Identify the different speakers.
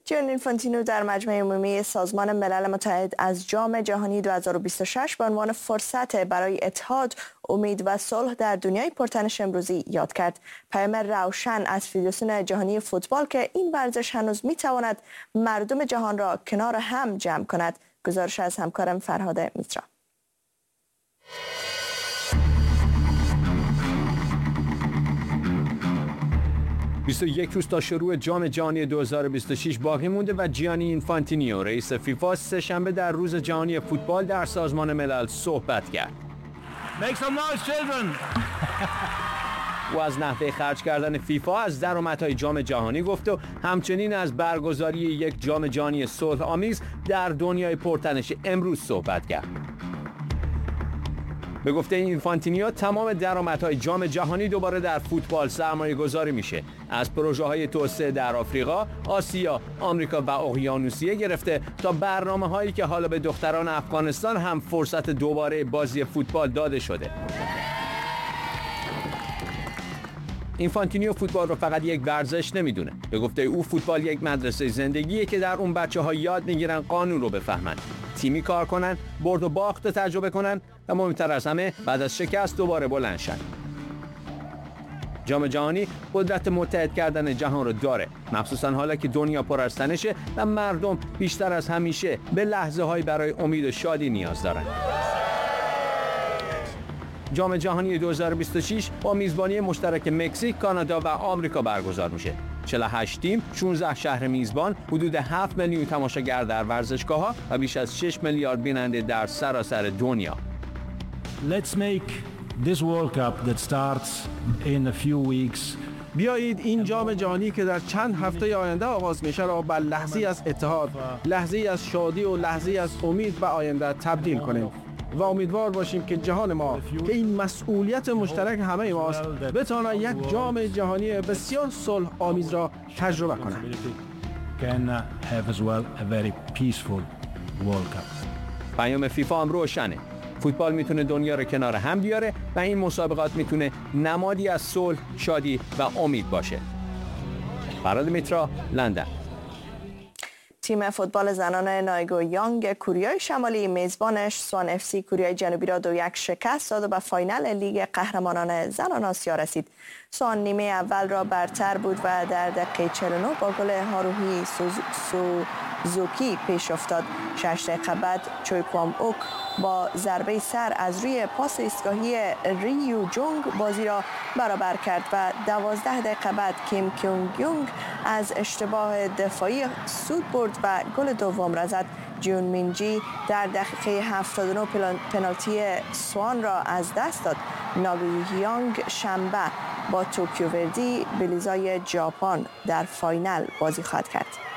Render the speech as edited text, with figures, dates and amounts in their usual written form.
Speaker 1: جیانی اینفانتینو در مجمع عمومی سازمان ملل متحد از جام جهانی 2026 به عنوان فرصت برای اتحاد، امید و صلح در دنیای پرتنش امروزی یاد کرد. پیام روشن از فدراسیون جهانی فوتبال که این ورزش هنوز میتواند مردم جهان را کنار هم جمع کند. گزارش از همکارم فرهاد میترا.
Speaker 2: 21 روز تا شروع جام جهانی 2026 باقی مونده و جیانی اینفانتینیو رئیس فیفا سه‌شنبه در روز جهانی فوتبال در سازمان ملل صحبت کرد.
Speaker 3: Make some noise, children.
Speaker 2: او از نحوه خرج کردن فیفا، از درآمدهای جام جهانی گفت و همچنین از برگزاری یک جام جهانی صلح آمیز در دنیای پرتنش امروز صحبت کرد. به گفته اینفانتینیو تمام درآمدهای جام جهانی دوباره در فوتبال سرمایه گذاری میشه. از پروژه های توسعه در آفریقا، آسیا، آمریکا و اقیانوسیه گرفته تا برنامه هایی که حالا به دختران افغانستان هم فرصت دوباره بازی فوتبال داده شده. اینفانتینیو فوتبال رو فقط یک ورزش نمیدونه. به گفته او فوتبال یک مدرسه زندگیه که در اون بچه‌ها یاد میگیرن قانون رو بفهمن، تیمی کار کنن، برد و باخت رو تجربه کنن و مهمتر از همه بعد از شکست دوباره بلند شن. جام جهانی قدرت متحد کردن جهان رو داره، مخصوصا حالا که دنیا پر از تنشه و مردم بیشتر از همیشه به لحظه‌های برای امید و شادی نیاز دارن. جام جهانی 2026 با میزبانی مشترک مکزیک، کانادا و آمریکا برگزار میشه. 48 تیم، 16 شهر میزبان، حدود 7 میلیون تماشاگر در ورزشگاه‌ها و بیش از 6 میلیارد بیننده در سراسر دنیا.
Speaker 3: Let's make this World Cup that starts in a few weeks.
Speaker 4: بیایید این جام جهانی که در چند هفته آینده آغاز میشه را به لحظه‌ای از اتحاد، لحظه‌ای از شادی و لحظه‌ای از امید به آینده تبدیل کنیم. و امیدوار باشیم که جهان ما که این مسئولیت مشترک همه ماست بتواند یک جام جهانی بسیار صلح آمیز را تجربه کند.
Speaker 2: پیام فیفا هم روشنه. فوتبال میتونه دنیا رو کنار هم بیاره و این مسابقات میتونه نمادی از صلح، شادی و امید باشه. فرهاد میترا، لندن.
Speaker 1: تیم فوتبال زنان نایگو یانگ کوریای شمالی میزبانش سوان اف سی کوریای جنوبی را 2-1 شکست داد و به فاینال لیگ قهرمانان زنان آسیا رسید. سوان نیمه اول را برتر بود و در دقیقه 49 با گل هاروهی سوزوکی پیش افتاد. 6 دقیقه بعد چوی کوام اوک با ضربه سر از روی پاس ایستگاهی ریو جونگ بازی را برابر کرد و 12 دقیقه بعد کیم کیونگ یونگ از اشتباه دفاعی سود برد و گل دوم را زد. جون مینجی در دقیقه 79 پنالتی سوان را از دست داد. ناگوی هیانگ شنبه با توکیو وردی بلیزای ژاپن در فاینال بازی خواهد کرد.